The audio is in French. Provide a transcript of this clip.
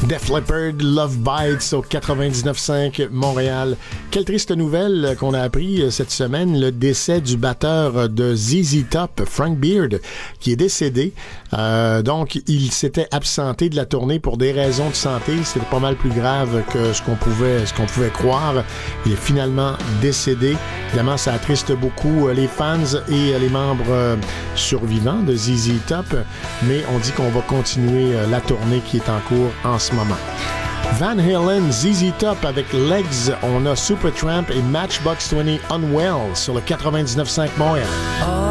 Def Leppard, Love Bites au 99.5 Montréal. Quelle triste nouvelle qu'on a appris cette semaine, le décès du batteur de ZZ Top, Frank Beard, qui est décédé. Donc, il s'était absenté de la tournée pour des raisons de santé. C'était pas mal plus grave que ce qu'on pouvait croire. Il est finalement décédé. Évidemment, ça attriste beaucoup les fans et les membres survivants de ZZ Top, mais on dit qu'on va continuer la tournée qui est en cours en ce moment. Van Halen, ZZ Top avec Legs, on a Supertramp et Matchbox 20 Unwell sur le 99.5 Montréal.